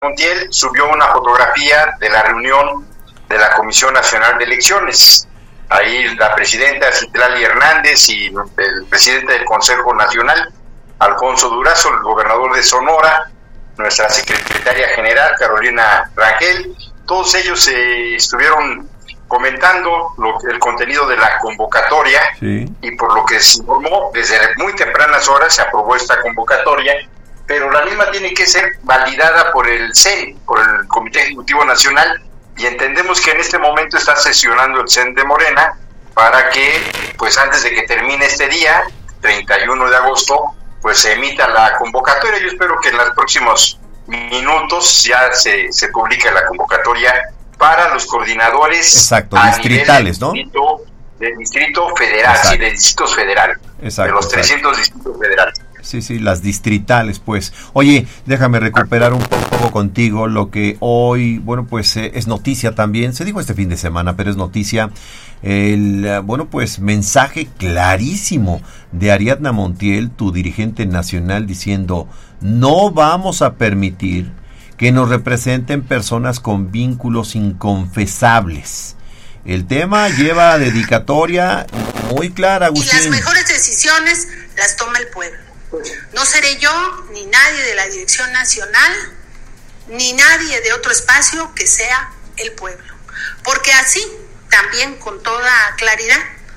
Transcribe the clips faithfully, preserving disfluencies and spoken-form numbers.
Montiel subió una fotografía de la reunión de la Comisión Nacional de Elecciones. Ahí la presidenta Citlali Hernández y el presidente del Consejo Nacional, Alfonso Durazo, el gobernador de Sonora, nuestra secretaria general, Carolina Rangel, todos ellos eh, estuvieron comentando lo, el contenido de la convocatoria, sí. Y por lo que se informó, desde muy tempranas horas se aprobó esta convocatoria, pero la misma tiene que ser validada por el C E N, por el Comité Ejecutivo Nacional, y entendemos que en este momento está sesionando el C E N de Morena para que, pues antes de que termine este día, treinta y uno de agosto, pues se emita la convocatoria. Yo espero que en los próximos minutos ya se, se publique la convocatoria para los coordinadores. Exacto, distritales, ¿no? Distrito, del Distrito Federal, exacto. Sí, de distritos federales, exacto, de los exacto. trescientos distritos federales. Sí, sí, las distritales, pues. Oye, déjame recuperar un poco contigo lo que hoy, bueno, pues eh, es noticia también, se dijo este fin de semana, pero es noticia, el, bueno, pues mensaje clarísimo de Ariadna Montiel, tu dirigente nacional, diciendo, no vamos a permitir que nos representen personas con vínculos inconfesables. El tema lleva dedicatoria muy clara, Agustín. Y las mejores decisiones las toma el pueblo. No seré yo, ni nadie de la Dirección Nacional, ni nadie de otro espacio que sea el pueblo. Porque así, también con toda claridad,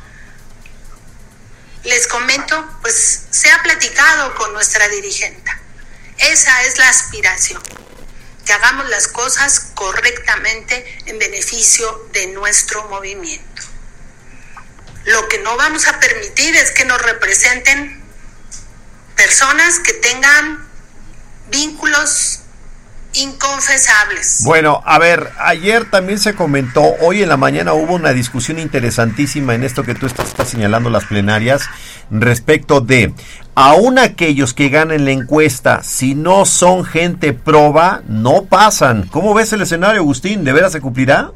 les comento, pues se ha platicado con nuestra dirigenta. Esa es la aspiración, que hagamos las cosas correctamente en beneficio de nuestro movimiento. Lo que no vamos a permitir es que nos representen personas que tengan vínculos inconfesables. Bueno, a ver, ayer también se comentó, hoy en la mañana hubo una discusión interesantísima en esto que tú estás, estás señalando, las plenarias, respecto de, aún aquellos que ganen la encuesta, si no son gente proba, no pasan. ¿Cómo ves el escenario, Agustín? ¿De veras se cumplirá?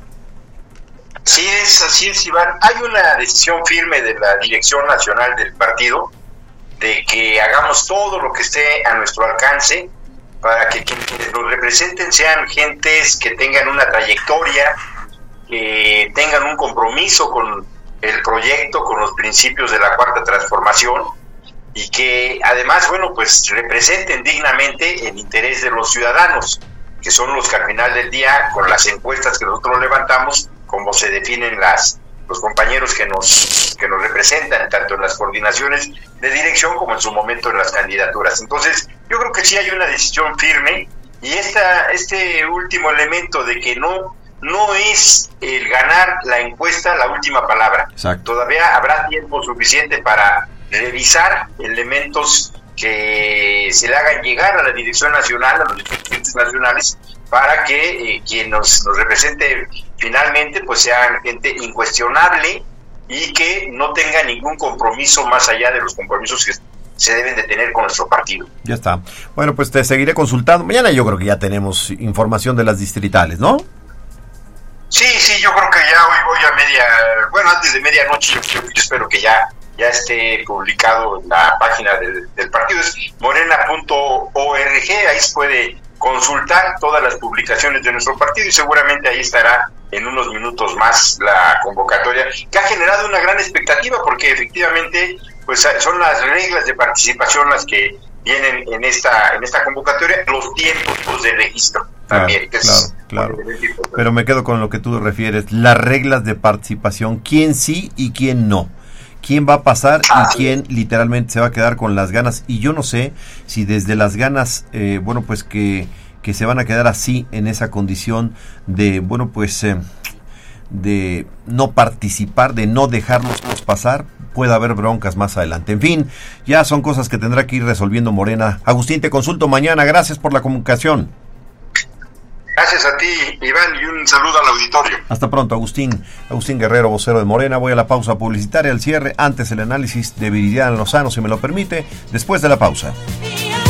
Sí es, así es, Iván. Hay una decisión firme de la Dirección Nacional del partido de que hagamos todo lo que esté a nuestro alcance para que quienes nos representen sean gentes que tengan una trayectoria, que tengan un compromiso con el proyecto, con los principios de la Cuarta Transformación, y que además, bueno, pues representen dignamente el interés de los ciudadanos, que son los que al final del día, con las encuestas que nosotros levantamos, como se definen las los compañeros que nos que nos representan, tanto en las coordinaciones de dirección como en su momento en las candidaturas. Entonces, yo creo que sí hay una decisión firme, y esta este último elemento de que no no es el ganar la encuesta la última palabra. Exacto. Todavía habrá tiempo suficiente para revisar elementos que se le hagan llegar a la Dirección Nacional, a los dirigentes nacionales, para que eh, quien nos, nos represente finalmente pues sea gente incuestionable y que no tenga ningún compromiso más allá de los compromisos que se deben de tener con nuestro partido. Ya está. Bueno, pues te seguiré consultando. Mañana yo creo que ya tenemos información de las distritales, ¿no? Sí, sí, yo creo que ya hoy voy a media, bueno, antes de medianoche, yo, yo, yo espero que ya ya esté publicado en la página del, del partido, es morena punto org, ahí se puede consultar todas las publicaciones de nuestro partido y seguramente ahí estará en unos minutos más la convocatoria, que ha generado una gran expectativa porque efectivamente pues son las reglas de participación las que vienen en esta en esta convocatoria, los tiempos de registro también. Claro, es claro, claro. Pero me quedo con lo que tú refieres, las reglas de participación, quién sí y quién no. Quién va a pasar y quién literalmente se va a quedar con las ganas, y yo no sé si desde las ganas, eh, bueno, pues que, que se van a quedar así en esa condición de, bueno, pues eh, de no participar, de no dejarlos pasar, puede haber broncas más adelante. En fin, ya son cosas que tendrá que ir resolviendo Morena. Agustín, te consulto mañana, gracias por la comunicación. Gracias a ti, Iván, y un saludo al auditorio. Hasta pronto, Agustín. Agustín Guerrero, vocero de Morena. Voy a la pausa publicitaria, al cierre, antes el análisis de Viridiana Lozano, si me lo permite, después de la pausa.